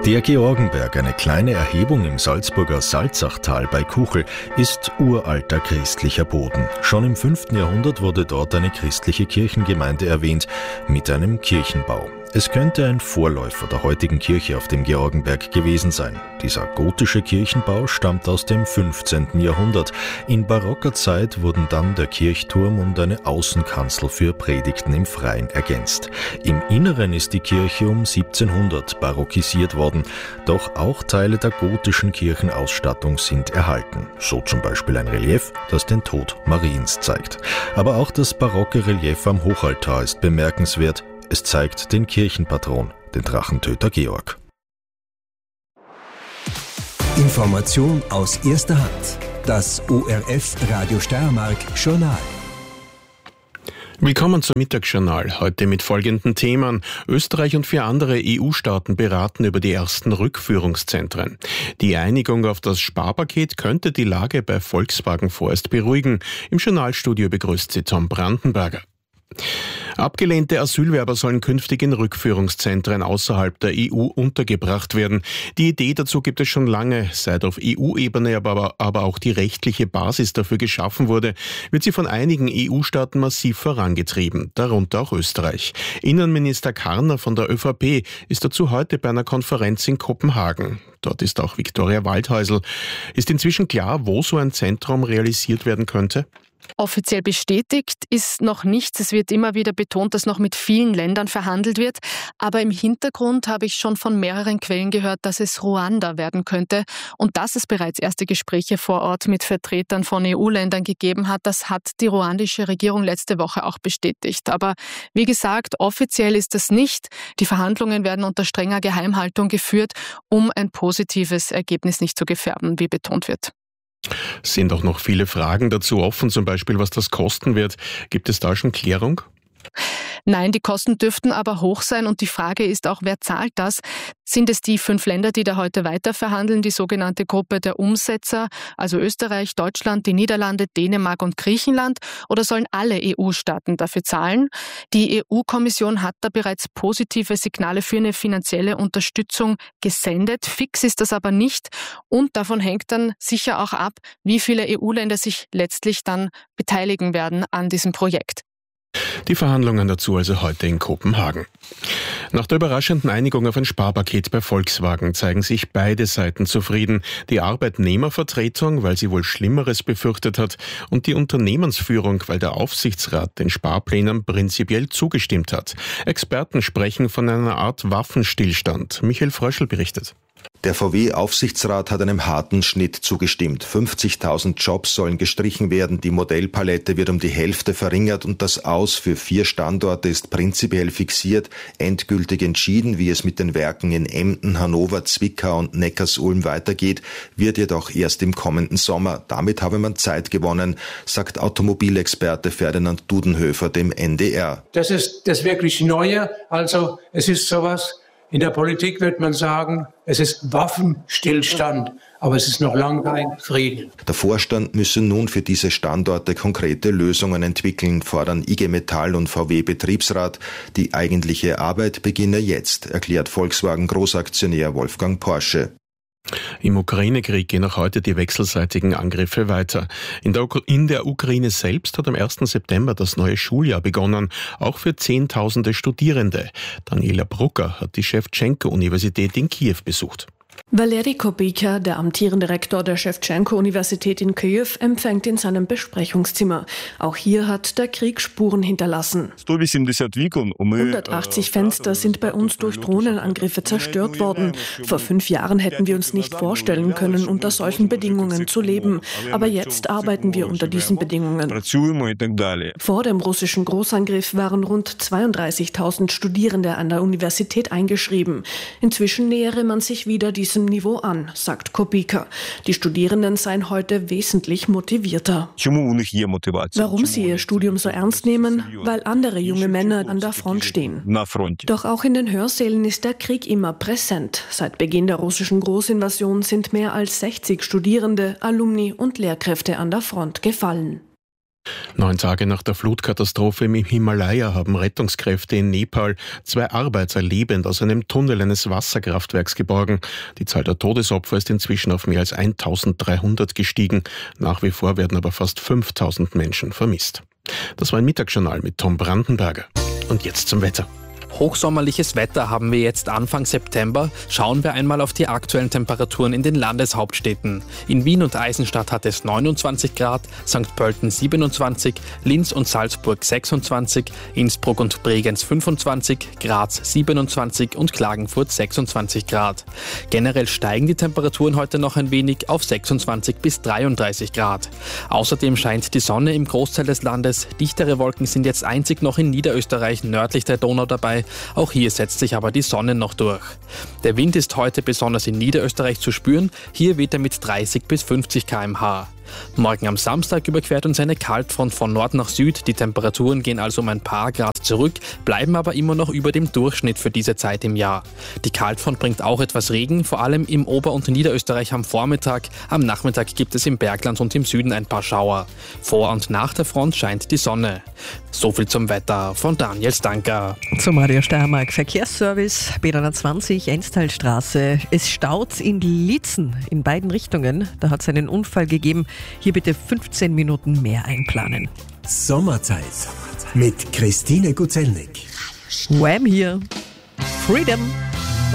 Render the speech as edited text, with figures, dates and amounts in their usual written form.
Der Georgenberg, eine kleine Erhebung im Salzburger Salzachtal bei Kuchel, ist uralter christlicher Boden. Schon im 5. Jahrhundert wurde dort eine christliche Kirchengemeinde erwähnt, mit einem Kirchenbau. Es könnte ein Vorläufer der heutigen Kirche auf dem Georgenberg gewesen sein. Dieser gotische Kirchenbau stammt aus dem 15. Jahrhundert. In barocker Zeit wurden dann der Kirchturm und eine Außenkanzel für Predigten im Freien ergänzt. Im Inneren ist die Kirche um 1700 barockisiert worden. Doch auch Teile der gotischen Kirchenausstattung sind erhalten. So zum Beispiel ein Relief, das den Tod Mariens zeigt. Aber auch das barocke Relief am Hochaltar ist bemerkenswert. Es zeigt den Kirchenpatron, den Drachentöter Georg. Information aus erster Hand. Das ORF Radio Steiermark Journal. Willkommen zum Mittagsjournal. Heute mit folgenden Themen. Österreich und 4 andere EU-Staaten beraten über die ersten Rückführungszentren. Die Einigung auf das Sparpaket könnte die Lage bei Volkswagen vorerst beruhigen. Im Journalstudio begrüßt sie Tom Brandenberger. Abgelehnte Asylwerber sollen künftig in Rückführungszentren außerhalb der EU untergebracht werden. Die Idee dazu gibt es schon lange. Seit auf EU-Ebene aber auch die rechtliche Basis dafür geschaffen wurde, wird sie von einigen EU-Staaten massiv vorangetrieben, darunter auch Österreich. Innenminister Karner von der ÖVP ist dazu heute bei einer Konferenz in Kopenhagen. Dort ist auch Viktoria Waldhäusl. Ist inzwischen klar, wo so ein Zentrum realisiert werden könnte? Offiziell bestätigt ist noch nichts. Es wird immer wieder betont, dass noch mit vielen Ländern verhandelt wird. Aber im Hintergrund habe ich schon von mehreren Quellen gehört, dass es Ruanda werden könnte und dass es bereits erste Gespräche vor Ort mit Vertretern von EU-Ländern gegeben hat. Das hat die ruandische Regierung letzte Woche auch bestätigt. Aber wie gesagt, offiziell ist das nicht. Die Verhandlungen werden unter strenger Geheimhaltung geführt, um ein positives Ergebnis nicht zu gefährden, wie betont wird. Es sind auch noch viele Fragen dazu offen, zum Beispiel was das kosten wird. Gibt es da schon Klärung? Nein, die Kosten dürften aber hoch sein und die Frage ist auch, wer zahlt das? Sind es die 5 Länder, die da heute weiter verhandeln, die sogenannte Gruppe der Umsetzer, also Österreich, Deutschland, die Niederlande, Dänemark und Griechenland, oder sollen alle EU-Staaten dafür zahlen? Die EU-Kommission hat da bereits positive Signale für eine finanzielle Unterstützung gesendet. Fix ist das aber nicht und davon hängt dann sicher auch ab, wie viele EU-Länder sich letztlich dann beteiligen werden an diesem Projekt. Die Verhandlungen dazu also heute in Kopenhagen. Nach der überraschenden Einigung auf ein Sparpaket bei Volkswagen zeigen sich beide Seiten zufrieden. Die Arbeitnehmervertretung, weil sie wohl Schlimmeres befürchtet hat, und die Unternehmensführung, weil der Aufsichtsrat den Sparplänen prinzipiell zugestimmt hat. Experten sprechen von einer Art Waffenstillstand. Michael Fröschl berichtet. Der VW-Aufsichtsrat hat einem harten Schnitt zugestimmt. 50.000 Jobs sollen gestrichen werden, die Modellpalette wird um die Hälfte verringert und das Aus für 4 Standorte ist prinzipiell fixiert. Endgültig entschieden, wie es mit den Werken in Emden, Hannover, Zwickau und Neckarsulm weitergeht, wird jedoch erst im kommenden Sommer. Damit habe man Zeit gewonnen, sagt Automobilexperte Ferdinand Dudenhöfer dem NDR. Das ist das wirklich Neue, also es ist sowas. In der Politik wird man sagen, es ist Waffenstillstand, aber es ist noch lange kein Frieden. Der Vorstand müsse nun für diese Standorte konkrete Lösungen entwickeln, fordern IG Metall und VW-Betriebsrat. Die eigentliche Arbeit beginne jetzt, erklärt Volkswagen-Großaktionär Wolfgang Porsche. Im Ukraine-Krieg gehen auch heute die wechselseitigen Angriffe weiter. In der Ukraine selbst hat am 1. September das neue Schuljahr begonnen, auch für Zehntausende Studierende. Daniela Brucker hat die Schewtschenko-Universität in Kiew besucht. Valeri Kubika, der amtierende Rektor der Schewtschenko-Universität in Kiew, empfängt in seinem Besprechungszimmer. Auch hier hat der Krieg Spuren hinterlassen. 180 Fenster sind bei uns durch Drohnenangriffe zerstört worden. Vor 5 Jahren hätten wir uns nicht vorstellen können, unter solchen Bedingungen zu leben. Aber jetzt arbeiten wir unter diesen Bedingungen. Vor dem russischen Großangriff waren rund 32.000 Studierende an der Universität eingeschrieben. Inzwischen nähere man sich wieder diesem Niveau an, sagt Kubika. Die Studierenden seien heute wesentlich motivierter. Warum sie ihr Studium so ernst nehmen? Weil andere junge Männer an der Front stehen. Doch auch in den Hörsälen ist der Krieg immer präsent. Seit Beginn der russischen Großinvasion sind mehr als 60 Studierende, Alumni und Lehrkräfte an der Front gefallen. 9 Tage nach der Flutkatastrophe im Himalaya haben Rettungskräfte in Nepal 2 Arbeiter lebend aus einem Tunnel eines Wasserkraftwerks geborgen. Die Zahl der Todesopfer ist inzwischen auf mehr als 1300 gestiegen. Nach wie vor werden aber fast 5000 Menschen vermisst. Das war ein Mittagsjournal mit Tom Brandenberger. Und jetzt zum Wetter. Hochsommerliches Wetter haben wir jetzt Anfang September. Schauen wir einmal auf die aktuellen Temperaturen in den Landeshauptstädten. In Wien und Eisenstadt hat es 29 Grad, St. Pölten 27, Linz und Salzburg 26, Innsbruck und Bregenz 25, Graz 27 und Klagenfurt 26 Grad. Generell steigen die Temperaturen heute noch ein wenig auf 26 bis 33 Grad. Außerdem scheint die Sonne im Großteil des Landes. Dichtere Wolken sind jetzt einzig noch in Niederösterreich nördlich der Donau dabei. Auch hier setzt sich aber die Sonne noch durch. Der Wind ist heute besonders in Niederösterreich zu spüren. Hier weht er mit 30 bis 50 km/h. Morgen am Samstag überquert uns eine Kaltfront von Nord nach Süd. Die Temperaturen gehen also um ein paar Grad zurück, bleiben aber immer noch über dem Durchschnitt für diese Zeit im Jahr. Die Kaltfront bringt auch etwas Regen, vor allem im Ober- und Niederösterreich am Vormittag. Am Nachmittag gibt es im Bergland und im Süden ein paar Schauer. Vor und nach der Front scheint die Sonne. So viel zum Wetter von Daniel Stanker. Zum Radio Steiermark Verkehrsservice, B20, Enstalstraße. Es staut in Liezen in beiden Richtungen. Da hat es einen Unfall gegeben. Hier bitte 15 Minuten mehr einplanen. Sommerzeit mit Christine Guzelnik. Wham hier. Freedom.